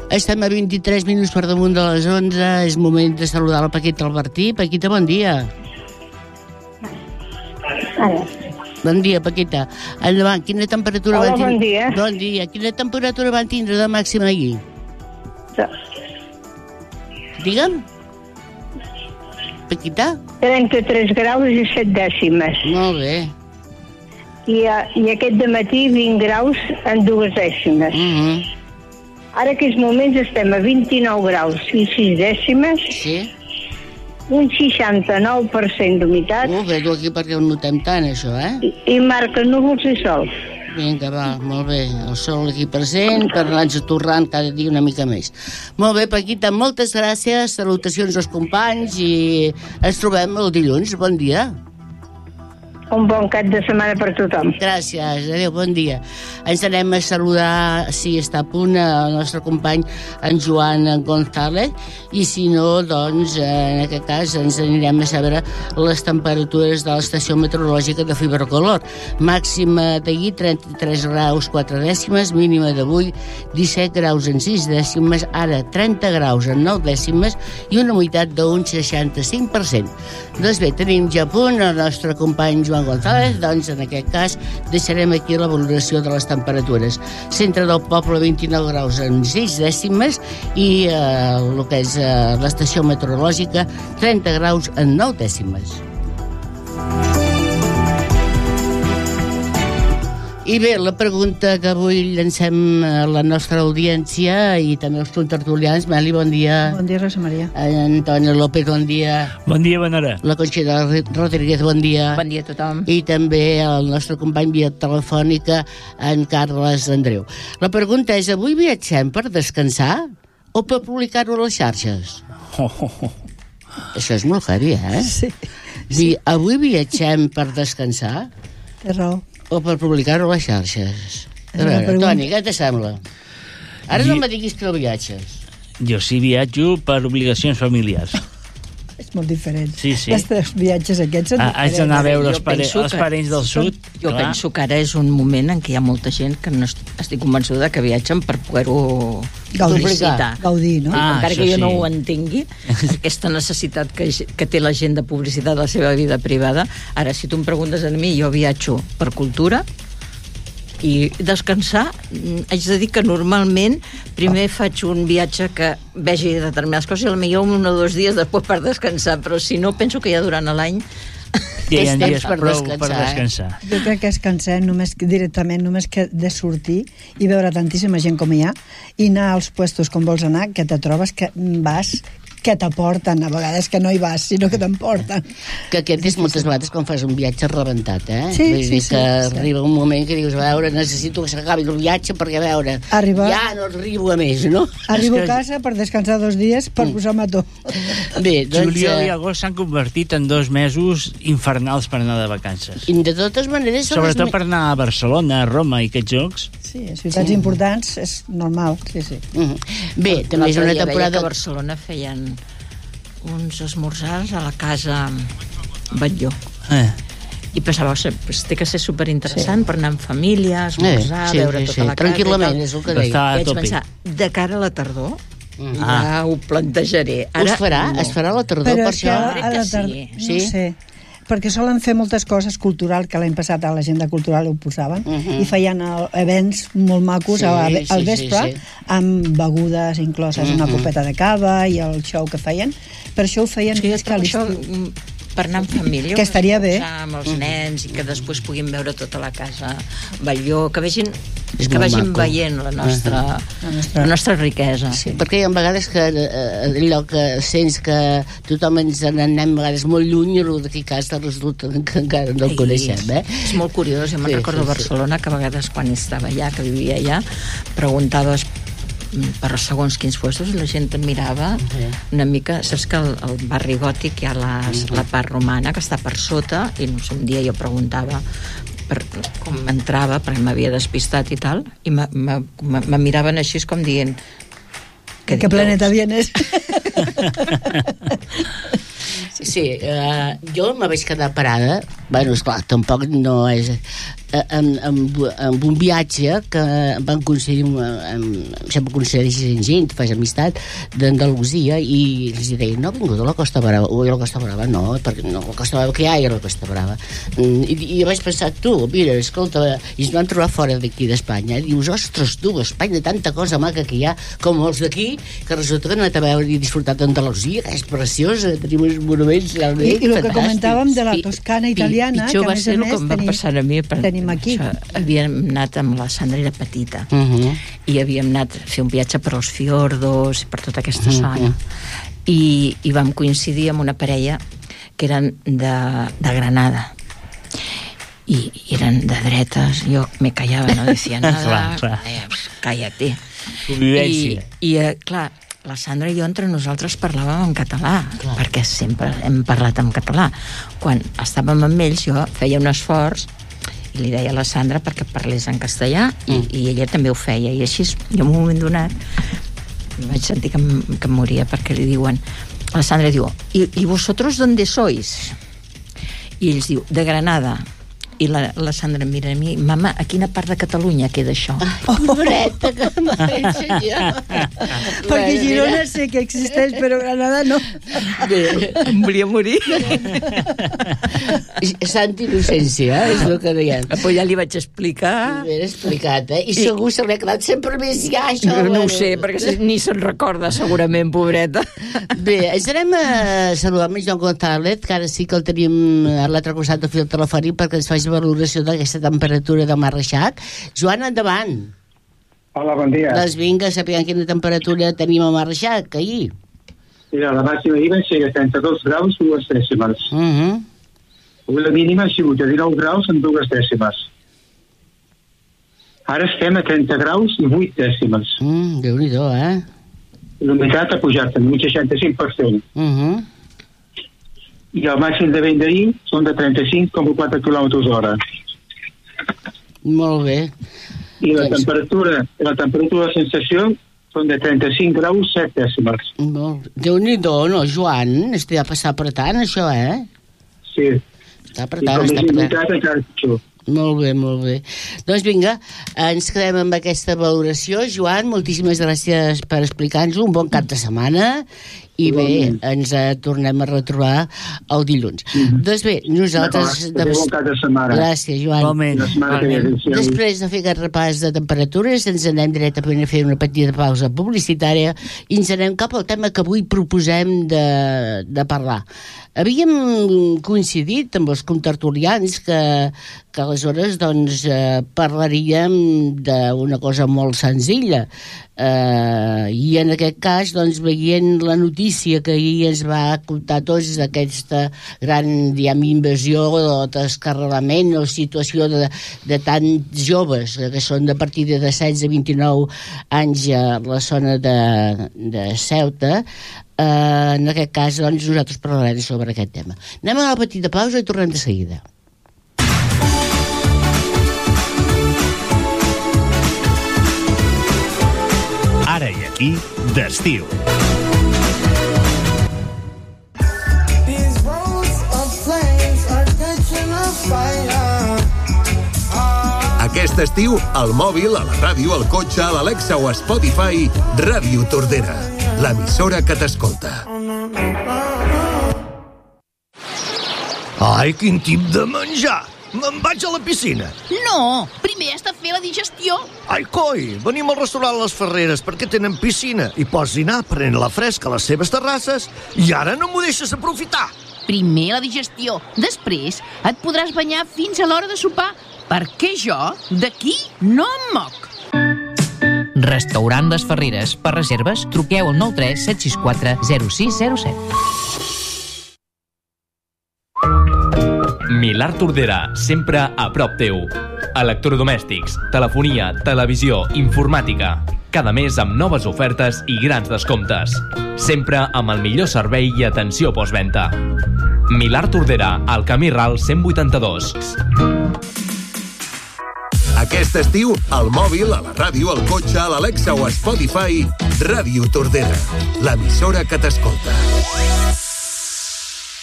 Estem a 23 minuts per damunt de les 11. És moment de saludar la Paquita Albertí. Paquita, bon dia. Bon dia, Paquita. Endavant, quina temperatura Hola, van tindre? bon dia. Bon dia. Quina temperatura van tindre de màxima ahir? Digue'm. Paquita? 33 graus i 7 dècimes. Molt bé. I aquest dematí 20 graus en 2 dècimes. Ara aquests moments estem a 29 graus i 6 dècimes. Sí. Un 69% d'humitat. Vedo aquí perquè ho notem tant, això, I marca núvols i sol. Vinga, va, molt bé. El sol aquí present, per anar-nos torrant cada dia una mica més. Molt bé, Paquita, moltes gràcies. Salutacions als companys i ens trobem el dilluns. Bon dia. Un bon cap de setmana per tothom. Gràcies, adéu, bon dia. Ens anem a saludar, si està a punt, el nostre company, en Joan González, i si no, doncs, en aquest cas, ens anirem a saber les temperatures de l'estació meteorològica de Fibracolor. Màxima d'ahir, 33 graus 4 dècimes, mínima d'avui, 17 graus en 6 dècimes, ara 30 graus en 9 dècimes i una humitat d'un 65%. Doncs bé, tenim ja a punt el nostre company Joan González, doncs en aquest cas deixarem aquí la valoració de les temperatures. Centre del poble 29 graus en 6 dècimes i el que és l'estació meteorològica 30 graus en 9 dècimes. I bé, la pregunta que avui llancem a la nostra audiència i també als contertulians. Meli, bon dia. Bon dia, Rosa Maria. Antonio López, bon dia. Bon dia, bona hora. La Conxita Rodríguez, bon dia. Bon dia a tothom. I també el nostre company via telefònica, en Carles Andreu. La pregunta és, avui viatgem per descansar o per publicar-ho a les xarxes? Això és molt heavy, Sí. Avui viatgem per descansar Té raó. o per publicar-ho a les xarxes? A una veure, pregunta. Toni, què te sembla? Ara no me diguis que no viatges. Jo sí viatjo per obligacions familiars. És molt diferent. Sí, sí. Els viatges aquests són diferents. Haig d'anar a veure Jo penso els parents del sud. Jo penso que ara és un moment en què hi ha molta gent que no estic convençuda que viatgen per poder-ho publicitar. Gaudir, no? Encara això que jo sí. no ho entengui, aquesta necessitat que té la gent de publicitat de la seva vida privada. Ara, si tu em preguntes a mi, jo viatjo per cultura i descansar, haig de dir que normalment primer faig un viatge que vegi determinades coses i potser 1 o 2 dies després per descansar, però si no, penso que ja durant l'any Ja hi ha Tens temps dies per prou descansar, per descansar. Jo crec que es cansem directament només que de sortir i veure tantíssima gent com hi ha i anar als puestos com vols anar, que te trobes que vas, que t'aporten, a vegades que no hi vas, sinó que t'emporten. Que aquest és moltes vegades quan fas un viatge rebentat, Sí, Vull dir sí, que sí. arriba un moment que dius, a veure, necessito que s'acabi el viatge perquè, a veure, ja no arribo a més, no? Arribo a casa per descansar 2 dies per posar-me a tot. Bé, doncs... Juliol i agost s'han convertit en 2 mesos infernals per anar de vacances. I de totes maneres... Sobretot per anar a Barcelona, a Roma i aquests jocs. Sí, a ciutats importants és normal, sí. Bé, també és una L'altre dia veia que a temporada... Barcelona feien uns esmorzars a la casa Batlló. I pensava, pues, té que ser superinteressant per anar en família, esmorzar, veure tota la casa. Tranquil·lament, és el que deia. Està a I vaig tope. pensar, de cara a la tardor, ja ho plantejaré. Ara, Es farà? no. Es farà a la tardor, Però per és que això? a la tardor, sí. no Sí? sé, perquè solen fer moltes coses cultural, que l'any passat a l'agenda cultural ho posaven, i feien events molt macos al vespre, amb begudes incloses, una copeta de cava i el show que feien. Per això ho feien Sí, més que a això, l'estiu. per anar en família, Que estaria bé. amb els nens i que després puguin veure tota la casa Batlló, que vegin, És que molt vagin maco. veient la nostra riquesa. Sí, perquè hi ha vegades que allò que sents que tothom ens n'anem a vegades molt lluny i el d'aquí casa resulta que encara no el coneixem, És molt curiós, jo me'n recordo a Barcelona que a vegades quan estava allà, que vivia allà, preguntaves per segons quins puestos i la gent et mirava una mica, saps que al barri gòtic hi ha la part romana que està per sota i no sé, un dia jo preguntava com entrava perquè m'havia despistat i tal i me miraven així com dient ¿De qué planeta vienes? Sí, jo me vaig quedar parada, bueno, esclar, tampoc no és... amb un viatge que van concedir sempre concedeixen gent, fas amistat d'Andalusia, i els deien, no ha vingut a la Costa Brava, ui, a la Costa Brava no, perquè no, la Costa Brava, que hi ha a la Costa Brava, i vaig pensar, tu, mira, escolta, i ens van trobar fora d'aquí d'Espanya, i dius, ostres, tu, Espanya, tanta cosa maca que hi ha, com els d'aquí, que resulta que no he anat a veure i disfrutat d'Andalusia, que és preciosa, tenim uns monuments realment fantàstics. I el que comentàvem de la Toscana italiana, que a més a més tenim aquí. Havíem anat amb la Sandra, era petita, i havíem anat a fer un viatge per als fiordos, per tota aquesta zona, i vam coincidir amb una parella que eren de Granada, i eren de dretes, jo me callava, no decía nada, cállate. I clar, la Sandra i jo entre nosaltres parlàvem en català, perquè sempre hem parlat en català. Quan estàvem amb ells jo feia un esforç i li deia a la Sandra perquè parlés en castellà, i ella també ho feia, i així jo en un moment donat vaig sentir que em moria, perquè li diuen, la Sandra diu, ¿y vosotros dónde sois? I ells diu, de Granada. I la Sandra em mira a mi, mama, a quina part de Catalunya queda això? Ai, pobreta, que m'ha ensenyat. Perquè Girona sé que existeix, però Granada no. Em volia morir. Santa innocència, és el que deien. Però ja li vaig explicar. Ben explicat, I segur se l'ha quedat sempre més ja, això. No ho sé, perquè ni se'n recorda, segurament, pobreta. Bé, ens anem a saludar amb Joan González, que ara sí que el tenim a l'altre costat del fil telefònic perquè ens faci valoració d'aquesta temperatura de Mar Reixac. Joan, endavant. Hola, bon dia. Doncs vinga, sapiguem quina temperatura tenim a Mar Reixac ahir. Mira, la màxima ahir va ser de 32 graus 2 dècimes. Avui la mínima ha sigut de 19 graus en 2 dècimes. Ara estem a 30 graus i 8 dècimes. Déu-n'hi-do, L'humitat ha pujat en un 65%. I el màxim de vent d'ahir són de 35,4 km/h. Molt bé. I la temperatura de sensació són de 35 graus 7 dècimes. Déu-n'hi-do, no, Joan? Està passar apretant, això, Sí. Està apretant, I com és humitat encara pitjor. Molt bé, molt bé. Doncs vinga, ens quedem amb aquesta valoració. Joan, moltíssimes gràcies per explicar-nos. Un bon cap de setmana. I bé, ens tornem a retrobar el dilluns. Doncs bé, nosaltres... Bon cap de setmana. Gràcies, Joan. Després de fer aquest repàs de temperatures, ens anem directament a fer una petita pausa publicitària i ens anem cap al tema que avui proposem de parlar. Havíem coincidit amb els contertulians que aleshores doncs, parlaríem d'una cosa molt senzilla, i en aquest cas doncs, veient la notícia que ahir ens va contar tots d'aquesta gran invasió o descarrelament o situació de tants joves que són de partir de 16 a 29 anys a la zona de Ceuta. En aquest cas doncs, nosaltres parlarem sobre aquest tema. Anem a una petita pausa i tornem de seguida. Ara i aquí, d'estiu. Aquest estiu, al mòbil, a la ràdio, al cotxe, a l'Alexa o a Spotify, Ràdio Tordera, l'emissora que t'escolta. Ai, quin tip de menjar! Me'n vaig a la piscina. No, primer has de fer la digestió. Ai, coi, venim al restaurant Les Ferreres perquè tenen piscina i pots dinar prenent la fresca a les seves terrasses i ara no m'ho deixes aprofitar. Primer la digestió, després et podràs banyar fins a l'hora de sopar, perquè jo d'aquí no em moc. Restaurant Les Ferreres. Per reserves, truqueu al 93 764 0607. Milà Tordera, sempre a prop teu. Electrodomèstics, telefonia, televisió, informàtica. Cada mes amb noves ofertes i grans descomptes. Sempre amb el millor servei i atenció postventa. Milà Tordera, al Camí Ral 182. Aquest estiu, al mòbil, a la ràdio, al cotxe, a l'Alexa o a Spotify, Ràdio Tordera, l'emissora que t'escolta.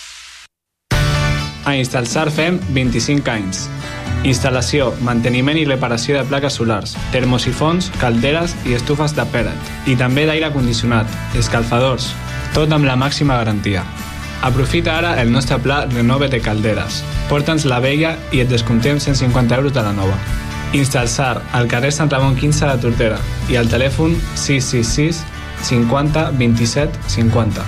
A Instalsar fem 25 anys. Instal·lació, manteniment i reparació de plaques solars, termosifons, calderes i estufes de pellet. I també d'aire condicionat, escalfadors, tot amb la màxima garantia. Aprofita ara el nostre pla Renove de calderes. Porta'ns la vella i et descomptem 150 euros de la nova. Instalsar, al carrer Sant Ramon 15 de Tordera i al telèfon 666 50 27 50.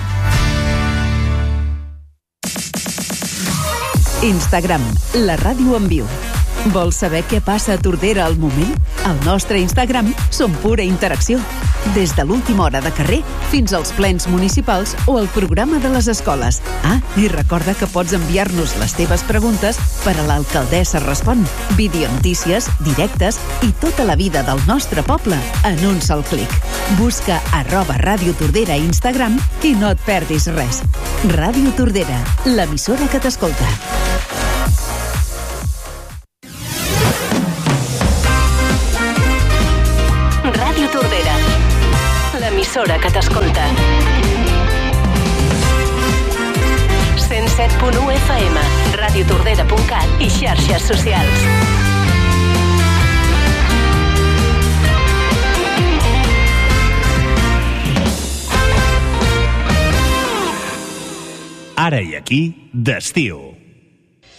Instagram, la ràdio en viu. Vols saber què passa a Tordera al moment? Al nostre Instagram som pura interacció. Des de l'última hora de carrer fins als plens municipals o el programa de les escoles. Ah, i recorda que pots enviar-nos les teves preguntes per a l'Alcaldessa Respon. Videonotícies, directes i tota la vida del nostre poble en un sol clic. Busca @Ràdio Tordera a Instagram i no et perdis res. Ràdio Tordera, l'emissora que t'escolta. Ràdio Tordera, l'emissora que t'escolta. 107.1 FM, radiotordera.cat i xarxes socials. Ara i aquí, d'estiu.